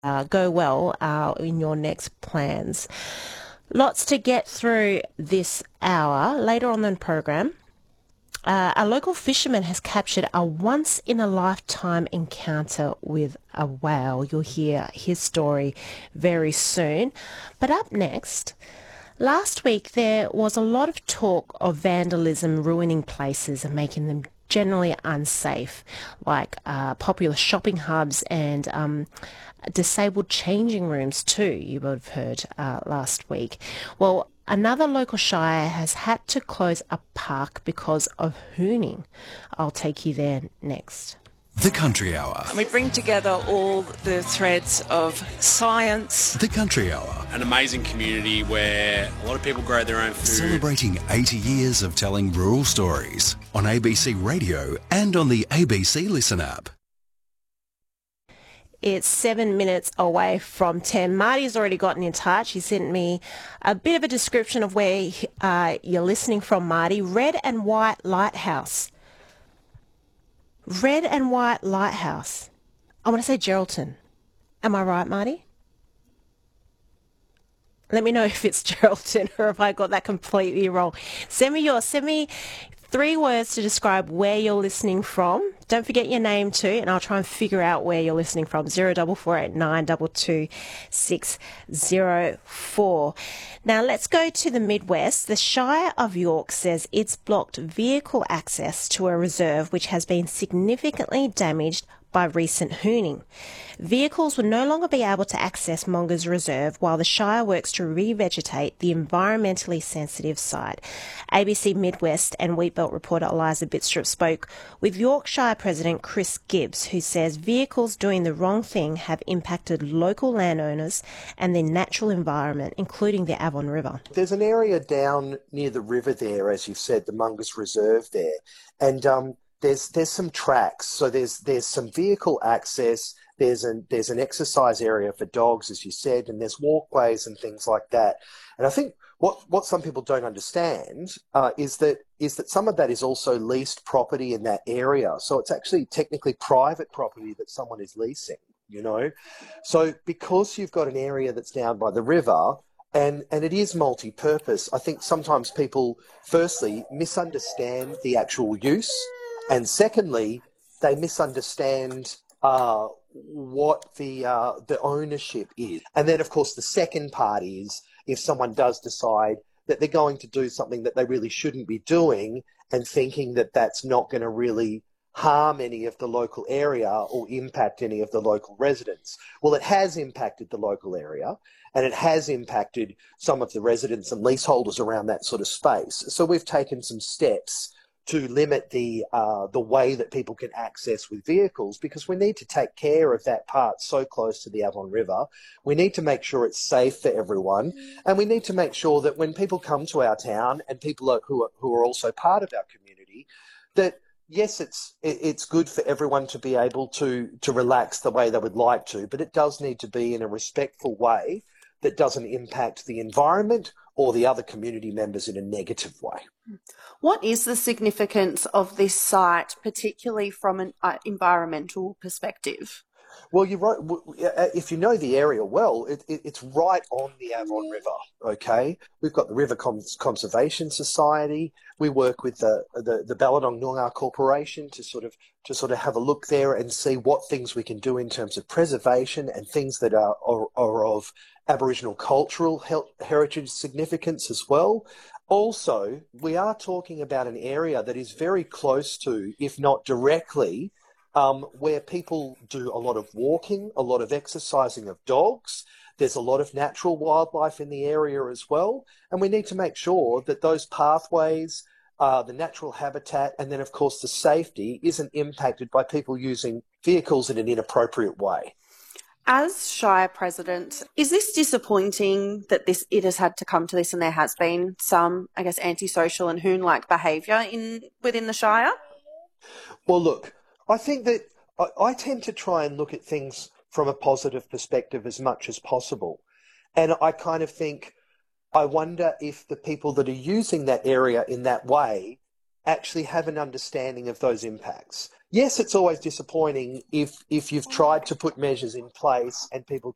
go well in your next plans. Lots to get through this hour. Later on in the program, a local fisherman has captured a once-in-a-lifetime encounter with a whale. You'll hear his story very soon. But up next, last week there was a lot of talk of vandalism ruining places and making them generally unsafe, like popular shopping hubs and disabled changing rooms too, you would have heard last week. Well, another local shire has had to close a park because of hooning. I'll take you there next. The Country Hour. And we bring together all the threads of science. The Country Hour. An amazing community where a lot of people grow their own food. Celebrating 80 years of telling rural stories on ABC Radio and on the ABC Listen app. It's 7 minutes away from 10. Marty's already gotten in touch. He sent me a bit of a description of where you're listening from, Marty. Red and White Lighthouse. Red and White Lighthouse. I want to say Geraldton. Am I right, Marty? Let me know if it's Geraldton or if I got that completely wrong. Send me 3 words to describe where you're listening from. Don't forget your name too, and I'll try and figure out where you're listening from. 0448 604. Now let's go to the Midwest. The Shire of York says it's blocked vehicle access to a reserve which has been significantly damaged by recent hooning. Vehicles will no longer be able to access Monga's Reserve while the Shire works to revegetate the environmentally sensitive site. ABC Midwest and Wheatbelt reporter Eliza Bitstrup spoke with Yorkshire President Chris Gibbs, who says vehicles doing the wrong thing have impacted local landowners and their natural environment, including the Avon River. There's an area down near the river there, as you've said, the Monga's Reserve there, and there's some tracks, so there's some vehicle access. There's an exercise area for dogs, as you said, and there's walkways and things like that. And I think what some people don't understand is that some of that is also leased property in that area. So it's actually technically private property that someone is leasing. You know, so because you've got an area that's down by the river. And it is multi-purpose. I think sometimes people, firstly, misunderstand the actual use, and secondly, they misunderstand what the ownership is. And then, of course, the second part is if someone does decide that they're going to do something that they really shouldn't be doing and thinking that that's not going to really harm any of the local area or impact any of the local residents. Well, it has impacted the local area, and it has impacted some of the residents and leaseholders around that sort of space. So we've taken some steps to limit the way that people can access with vehicles, because we need to take care of that part so close to the Avon River. We need to make sure it's safe for everyone, and we need to make sure that when people come to our town and people who are also part of our community, that yes, it's good for everyone to be able to relax the way they would like to, but it does need to be in a respectful way that doesn't impact the environment or the other community members in a negative way. What is the significance of this site, particularly from an environmental perspective? Well, you're right. If you know the area well, it's right on the Avon River, okay? We've got the River Conservation Society. We work with the Ballodong Noongar Corporation to sort of have a look there and see what things we can do in terms of preservation and things that are of Aboriginal cultural heritage significance as well. Also, we are talking about an area that is very close to, if not directly, where people do a lot of walking, a lot of exercising of dogs. There's a lot of natural wildlife in the area as well. And we need to make sure that those pathways, the natural habitat, and then, of course, the safety isn't impacted by people using vehicles in an inappropriate way. As Shire President, is this disappointing that it has had to come to this and there has been some, I guess, antisocial and hoon-like behaviour within the Shire? Well, look, I think that I tend to try and look at things from a positive perspective as much as possible. And I kind of think, I wonder if the people that are using that area in that way actually have an understanding of those impacts. Yes, it's always disappointing if you've tried to put measures in place and people